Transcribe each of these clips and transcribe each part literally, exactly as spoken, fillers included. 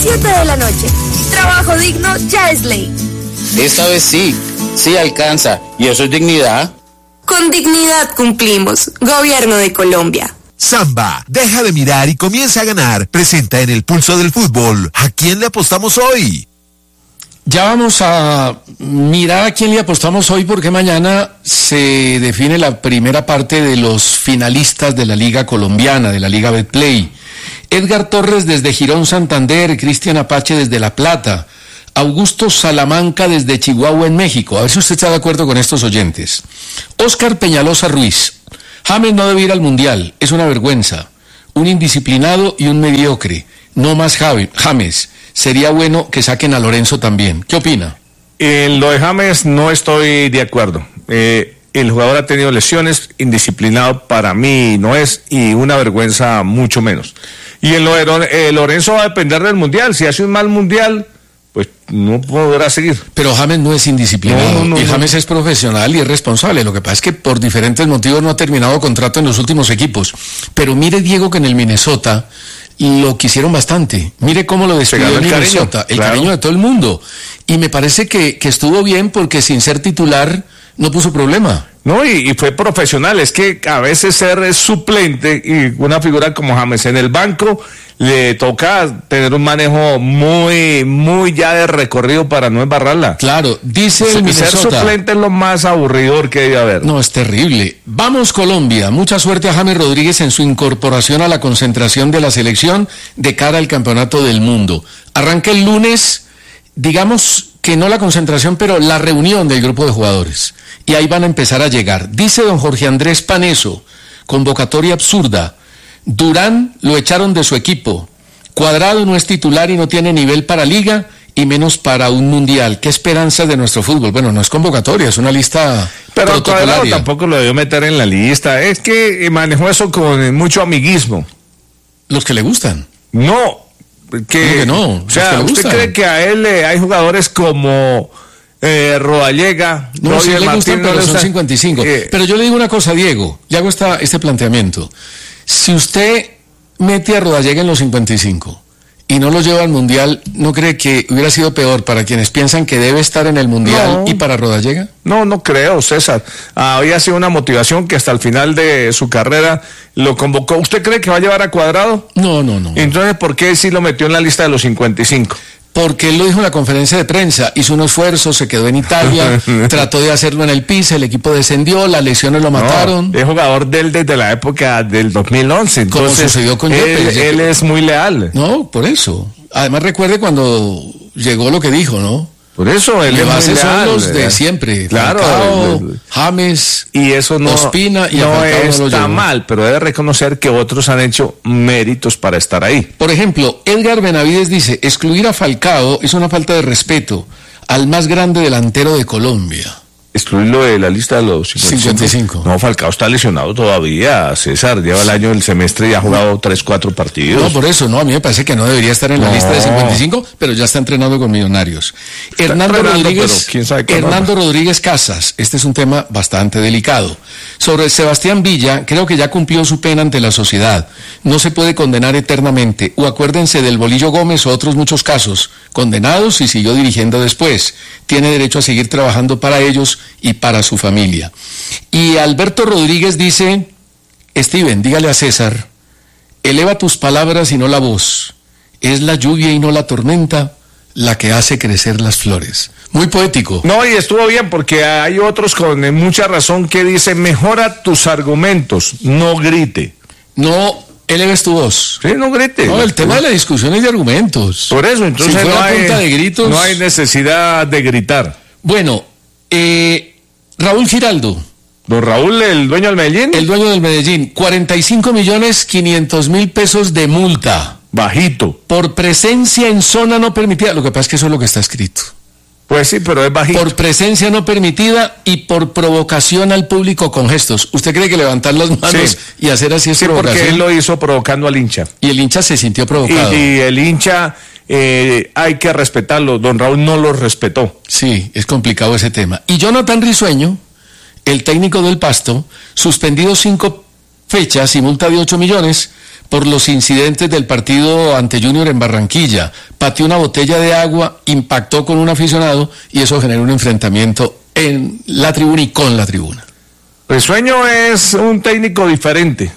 siete de la noche. Trabajo digno ya es ley. Esta vez sí, sí alcanza. ¿Y eso es dignidad? Con dignidad cumplimos. Gobierno de Colombia. Samba, deja de mirar y comienza a ganar. Presenta en el Pulso del Fútbol. ¿A quién le apostamos hoy? Ya vamos a mirar a quién le apostamos hoy, porque mañana se define la primera parte de los finalistas de la Liga Colombiana, de la Liga Betplay. Edgar Torres desde Girón Santander, Cristian Apache desde La Plata, Augusto Salamanca desde Chihuahua en México. A ver si usted está de acuerdo con estos oyentes. Oscar Peñalosa Ruiz: James no debe ir al Mundial, es una vergüenza. Un indisciplinado y un mediocre. No más James. Sería bueno que saquen a Lorenzo también. ¿Qué opina? En lo de James no estoy de acuerdo. Eh, el jugador ha tenido lesiones, indisciplinado para mí no es, y una vergüenza mucho menos. Y en lo de eh, Lorenzo va a depender del Mundial. Si hace un mal Mundial, pues no podrá seguir. Pero James no es indisciplinado, no, no, no, y James no. es profesional y es responsable. Lo que pasa es que por diferentes motivos no ha terminado contrato en los últimos equipos. Pero mire, Diego, que en el Minnesota lo quisieron bastante. Mire cómo lo despidió el Minnesota, cariño, el claro. cariño de todo el mundo. Y me parece que, que estuvo bien, porque sin ser titular no puso problema. No, y, y fue profesional. Es que a veces ser suplente y una figura como James en el banco le toca tener un manejo muy, muy ya de recorrido para no embarrarla. Claro, dice el Minnesota. Ser suplente es lo más aburridor que debe haber. No, es terrible. Vamos, Colombia. Mucha suerte a James Rodríguez en su incorporación a la concentración de la selección de cara al Campeonato del Mundo. Arranca el lunes, digamos que no la concentración, pero la reunión del grupo de jugadores. Y ahí van a empezar a llegar. Dice don Jorge Andrés Paneso: convocatoria absurda. Durán lo echaron de su equipo. Cuadrado no es titular y no tiene nivel para liga, y menos para un mundial. ¿Qué esperanza de nuestro fútbol? Bueno, no es convocatoria, es una lista pero protocolaria. Cuadrado tampoco lo debió meter en la lista. Es que manejó eso con mucho amiguismo. Los que le gustan. No, que, que no. O sea, ¿usted gustan? cree que a él eh, hay jugadores como eh, Rodallega? No, sí le Martín, gustan, pero no son cincuenta y cinco. Eh, pero yo le digo una cosa, Diego, le hago esta, este planteamiento. Si usted mete a Rodallega en los cincuenta y cinco y no lo lleva al Mundial, ¿no cree que hubiera sido peor para quienes piensan que debe estar en el Mundial no, y para Rodallega? No, no creo, César. Ah, había sido una motivación que hasta el final de su carrera lo convocó. ¿Usted cree que va a llevar a Cuadrado? No, no, no. Entonces, ¿por qué sí lo metió en la lista de los cincuenta y cinco? Porque él lo dijo en la conferencia de prensa, hizo un esfuerzo, se quedó en Italia, trató de hacerlo en el P I S, el equipo descendió, las lesiones lo mataron. No, es jugador de él desde la época del dos mil once. Entonces, como sucedió con él, Yepes. Él es muy leal. No, por eso. Además, recuerde cuando llegó lo que dijo, ¿no? Por eso, él es muy leal. Son los de siempre. Claro. Falcao, James, y eso no, Ospina, y no está no mal, pero debe reconocer que otros han hecho méritos para estar ahí. Por ejemplo, Edgar Benavides dice: excluir a Falcao es una falta de respeto al más grande delantero de Colombia. Excluirlo de la lista de los cincuenta y cinco. cincuenta y cinco. No, Falcao está lesionado todavía, César. Lleva el año del semestre y ha jugado tres, cuatro partidos. No, por eso, no, a mí me parece que no debería estar en la no. lista de cincuenta y cinco, pero ya está entrenando con Millonarios. Está Hernando Rodríguez, ¿quién sabe Hernando Rodríguez Casas, este es un tema bastante delicado. Sobre Sebastián Villa, creo que ya cumplió su pena ante la sociedad. No se puede condenar eternamente. O acuérdense del Bolillo Gómez o otros muchos casos. Condenados y siguió dirigiendo después. Tiene derecho a seguir trabajando para ellos y para su familia. Y Alberto Rodríguez dice: Steven, dígale a César, eleva tus palabras y no la voz. Es la lluvia y no la tormenta la que hace crecer las flores. Muy poético. No, y estuvo bien, porque hay otros con mucha razón que dicen: mejora tus argumentos, no grite. No eleves tu voz. Sí, no grite. No, el tema de la discusión es de argumentos. Por eso, entonces si no, hay, punta de gritos, no hay necesidad de gritar. Bueno, eh, Raúl Giraldo. Don Raúl, el dueño del Medellín. El dueño del Medellín. cuarenta y cinco millones quinientos mil pesos de multa. Bajito. Por presencia en zona no permitida. Lo que pasa es que eso es lo que está escrito. Pues sí, pero es bajito. Por presencia no permitida y por provocación al público con gestos. ¿Usted cree que levantar las manos sí. y hacer así es sí, provocación? Sí, porque él lo hizo provocando al hincha. Y el hincha se sintió provocado. Y, y el hincha, eh, hay que respetarlo. Don Raúl no lo respetó. Sí, es complicado ese tema. Y Jonathan Risueño, el técnico del Pasto, suspendido cinco fechas y multa de ocho millones por los incidentes del partido ante Junior en Barranquilla. Pateó una botella de agua, impactó con un aficionado y eso generó un enfrentamiento en la tribuna y con la tribuna. Risueño es un técnico diferente.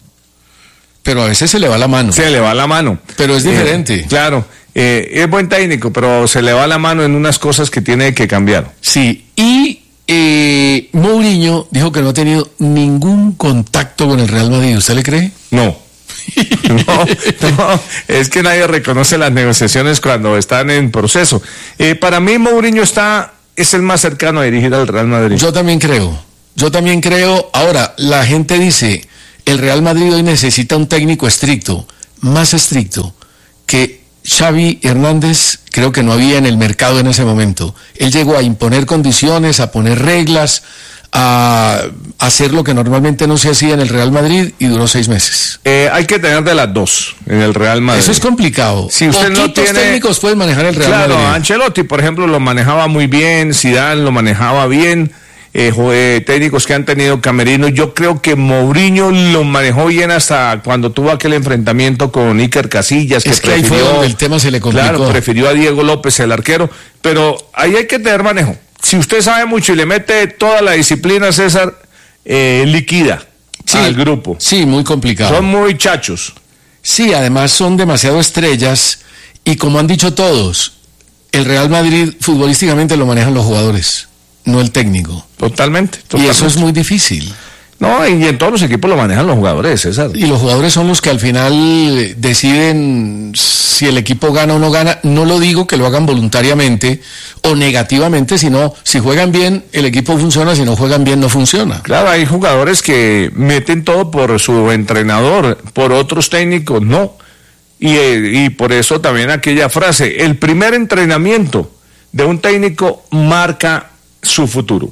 Pero a veces se le va la mano. Se le va la mano. Pero es diferente. Eh, claro, eh, es buen técnico, pero se le va la mano en unas cosas que tiene que cambiar. Sí, y eh, Mourinho dijo que no ha tenido ningún contacto con el Real Madrid. ¿Usted le cree? No. no, no, es que nadie reconoce las negociaciones cuando están en proceso. Eh, para mí Mourinho está, es el más cercano a dirigir al Real Madrid. Yo también creo, yo también creo. Ahora, la gente dice, el Real Madrid hoy necesita un técnico estricto, más estricto que Xavi Hernández. Creo que no había en el mercado en ese momento. Él llegó a imponer condiciones, a poner reglas, a hacer lo que normalmente no se hacía en el Real Madrid y duró seis meses. Eh, hay que tener de las dos en el Real Madrid. Eso es complicado. Si usted Poquitos no tiene técnicos pueden manejar el Real claro, Madrid. Claro, Ancelotti, por ejemplo, lo manejaba muy bien, Zidane lo manejaba bien, eh, eh, técnicos que han tenido camerino. Yo creo que Mourinho lo manejó bien hasta cuando tuvo aquel enfrentamiento con Iker Casillas, que es que prefirió, ahí fue donde el tema se le complicó. Claro, prefirió a Diego López, el arquero, pero ahí hay que tener manejo. Si usted sabe mucho y le mete toda la disciplina, César, eh, liquida sí, al grupo. Sí, muy complicado. Son muy chachos. Sí, además son demasiado estrellas y como han dicho todos, el Real Madrid futbolísticamente lo manejan los jugadores, no el técnico. Totalmente, totalmente. Y eso es muy difícil. No, y en todos los equipos lo manejan los jugadores, César. Y los jugadores son los que al final deciden si el equipo gana o no gana. No lo digo que lo hagan voluntariamente o negativamente, sino si juegan bien, el equipo funciona, si no juegan bien, no funciona. Claro, hay jugadores que meten todo por su entrenador, por otros técnicos, no. Y, y por eso también aquella frase, el primer entrenamiento de un técnico marca su futuro.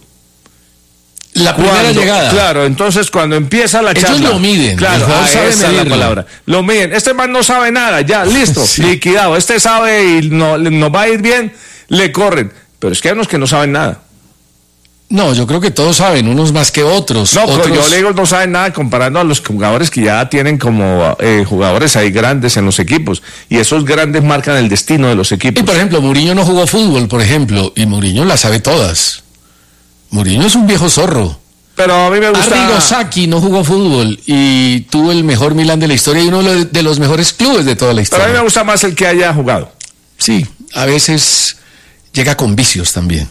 La primera cuando, llegada. Claro, entonces cuando empieza la charla. Ellos lo miden. Claro, ah, esa es la palabra. Lo miden. Este man no sabe nada, ya, listo, sí. liquidado. Este sabe y no, nos va a ir bien, le corren. Pero es que hay unos que no saben nada. No, yo creo que todos saben, unos más que otros. No, otros... pero yo le digo no saben nada comparando a los jugadores que ya tienen como eh, jugadores ahí grandes en los equipos. Y esos grandes marcan el destino de los equipos. Y por ejemplo, Mourinho no jugó fútbol, por ejemplo, y Mourinho las sabe todas. Mourinho es un viejo zorro. Pero a mí me gusta... Arrigo Sacchi no jugó fútbol y tuvo el mejor Milán de la historia y uno de los mejores clubes de toda la historia. Pero a mí me gusta más el que haya jugado. Sí, a veces llega con vicios también.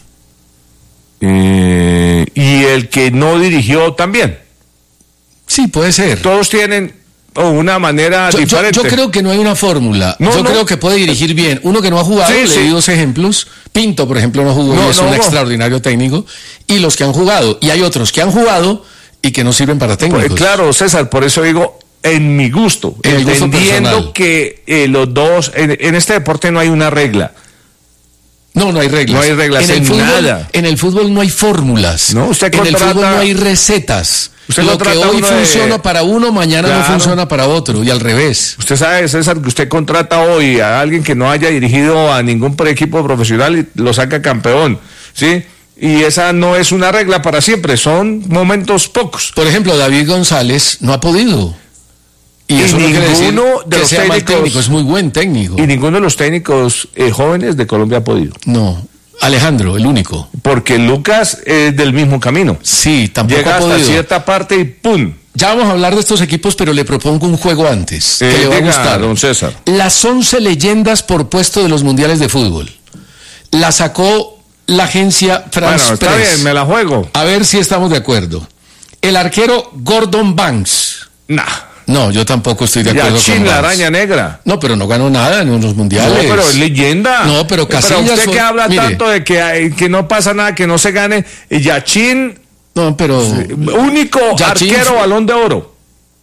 Eh, y el que no dirigió también. Sí, puede ser. Todos tienen oh, una manera yo, diferente. Yo, yo creo que no hay una fórmula. No, yo no. creo que puede dirigir bien. Uno que no ha jugado, sí, le sí. di dos ejemplos. Pinto, por ejemplo, no jugó no, y es no, un no. extraordinario técnico. Y los que han jugado. Y hay otros que han jugado y que no sirven para técnicos. Pues, claro, César, por eso digo, en mi gusto, en entendiendo gusto que eh, los dos, en, en este deporte no hay una regla. No, no hay reglas. No hay reglas en, en el fútbol, nada. En el fútbol no hay fórmulas. No, usted en contrata... el fútbol no hay recetas. Usted Lo que hoy funciona de... para uno, mañana claro. no funciona para otro, y al revés. Usted sabe, César, que usted contrata hoy a alguien que no haya dirigido a ningún equipo profesional y lo saca campeón, ¿sí? Y esa no es una regla para siempre, son momentos pocos. Por ejemplo, David González no ha podido. Y, y eso no quiere decir de los que sea mal técnico, es muy buen técnico. Y ninguno de los técnicos eh, jóvenes de Colombia ha podido. No, Alejandro, el único. Porque Lucas es del mismo camino. Sí, tampoco Llega ha podido. hasta cierta parte y ¡pum! Ya vamos a hablar de estos equipos, pero le propongo un juego antes, eh, que le va diga, a gustar. Don César. Las once leyendas por puesto de los mundiales de fútbol. La sacó la agencia France Bueno, está Press. bien, me la juego. A ver si estamos de acuerdo. El arquero Gordon Banks. Nah. No, yo tampoco estoy de acuerdo Yachin, con la Banks. araña negra. No, pero no ganó nada en los mundiales. No, pero es leyenda. No, pero Casillas Pero usted fue... que habla Mire. tanto de que, hay, que no pasa nada, que no se gane. Yachin, No, pero... único Yachin arquero fue... balón de oro.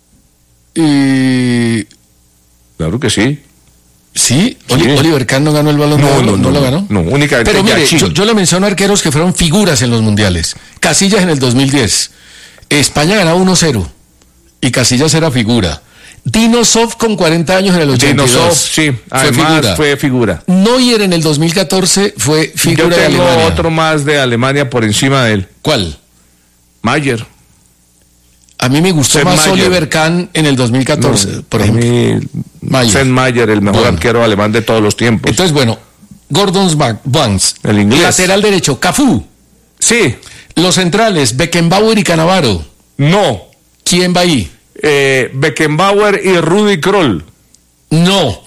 Y... Claro que sí. ¿Sí? Oli- Sí. Oliver Kahn no ganó el balón de oro, no, no lo ganó. No, únicamente Pero mire, Yachin. yo, yo le menciono arqueros que fueron figuras en los mundiales. Casillas en el dos mil diez. España ganaba uno cero. Y Casillas era figura. Dinosov con cuarenta años en el ochenta y dos. Dinosov, sí, fue además figura. fue figura. Neuer en el dos mil catorce fue figura Yo de tengo Alemania. otro más de Alemania por encima de él. ¿Cuál? Mayer. A mí me gustó Seth más Mayer. Oliver Kahn en el dos mil catorce, No, por a ejemplo. mí, Mayer. Seth Mayer, el mejor Bueno. arquero alemán de todos los tiempos. Entonces, bueno, Gordon Banks, El inglés. lateral derecho, Cafú. Sí, Los centrales, Beckenbauer y Cannavaro. no. ¿Quién va ahí? Eh, Beckenbauer y Rudi Kroll. No.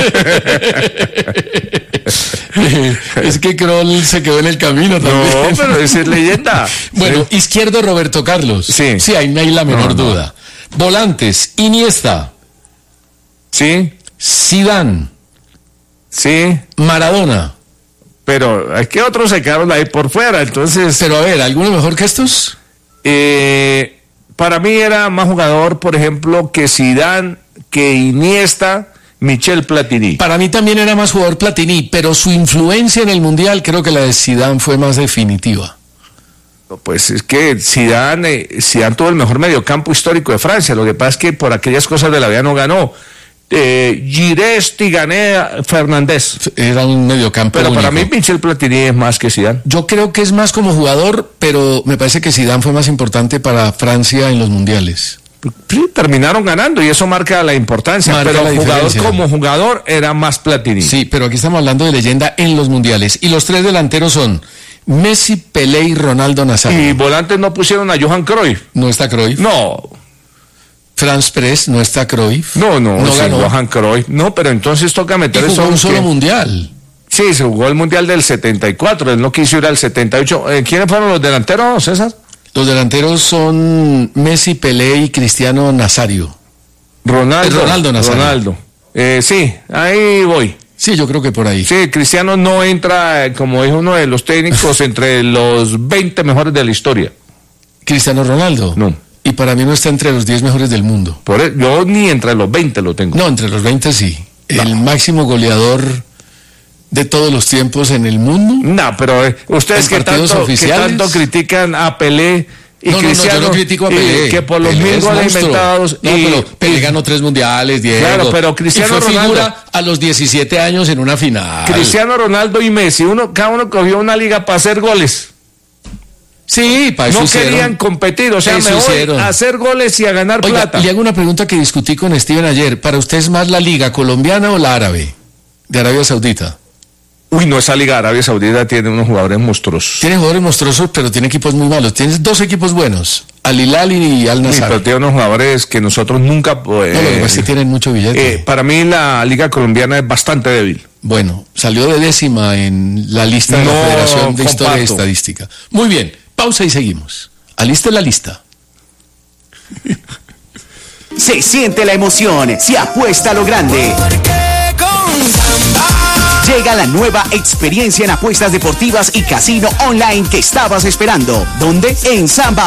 Es que Kroll se quedó en el camino también. No, pero esa es leyenda. Bueno, Sí. izquierdo Roberto Carlos. Sí. Sí, ahí no hay la menor No, no. duda. Volantes, Iniesta, Sí, Zidane, sí. Maradona. Pero es que otros se quedaron ahí por fuera. Entonces, Pero a ver, ¿alguno mejor que estos? eh, para mí era más jugador, por ejemplo, que Zidane, que Iniesta, Michel Platini. Para mí también era más jugador Platini, pero su influencia en el Mundial creo que la de Zidane fue más definitiva. Pues es que Zidane, eh, Zidane tuvo el mejor mediocampo histórico de Francia. Lo que pasa es que por aquellas cosas de la vida no ganó. Eh, Girés, Tigané, Fernández. Era un mediocampo Pero para mí único. Michel Platini es más que Zidane. Yo creo que es más como jugador, pero me parece que Zidane fue más importante para Francia en los mundiales. Sí, terminaron ganando y eso marca la importancia. Marca pero la jugador diferencia. como jugador era más Platini. Sí, pero aquí estamos hablando de leyenda en los mundiales. Y los tres delanteros son Messi, Pelé y Ronaldo Nazario. Y volantes no pusieron a Johan Cruyff. No está Cruyff. No, Franz Press, no está Cruyff. no, no, No sí, ganó. Johan Cruyff. No, pero entonces toca Y meter jugó eso. un solo que- mundial. Sí, se jugó el mundial del setenta y cuatro. Él no quiso ir al setenta y ocho. Eh, ¿Quiénes fueron los delanteros, César? Los delanteros son Messi, Pelé y Cristiano Nazario. Ronaldo. Eh, Ronaldo Nazario. Ronaldo. Eh, sí, ahí voy. Sí, yo creo que por ahí. Sí, Cristiano no entra, eh, como dijo uno de los técnicos, entre los veinte mejores de la historia. Cristiano Ronaldo. No. Y para mí no está entre los diez mejores del mundo. Por e- yo ni entre los veinte lo tengo. No, entre los veinte sí. El máximo goleador de todos los tiempos en el mundo. No, pero eh, ustedes ¿En que partidos tanto, que oficiales? tanto critican a Pelé y No, no, no, Cristiano. yo no critico a y Pelé. que por los Pelé mil es goles monstruo. inventados. No, y, pero Pelé ganó tres mundiales, Diego. Claro, pero Cristiano y fue Ronaldo. figura a los diecisiete años en una final. Cristiano Ronaldo y Messi, uno, cada uno cogió una liga para hacer goles. Sí, para eso No hicieron. querían competir, o sea, Eso me voy hicieron. a hacer goles y a ganar Oiga, plata. le hago una pregunta que discutí con Steven ayer. ¿Para usted es más la liga colombiana o la árabe? De Arabia Saudita. Uy, no, esa liga de Arabia Saudita tiene unos jugadores monstruosos. Tiene jugadores monstruosos, pero tiene equipos muy malos. Tienes dos equipos buenos, Al Hilal y Al Sí, Nassr. pero tiene unos jugadores que nosotros nunca... pues, No, lo que pasa es que tienen mucho billete. eh, para mí la liga colombiana es bastante débil. Bueno, salió de décima en la lista de la No, Federación de Historia y comparto. Estadística. Muy bien, pausa y seguimos. Aliste la lista. Se siente la emoción, se apuesta a lo grande. Llega la nueva experiencia en apuestas deportivas y casino online que estabas esperando. ¿Dónde? En Samba.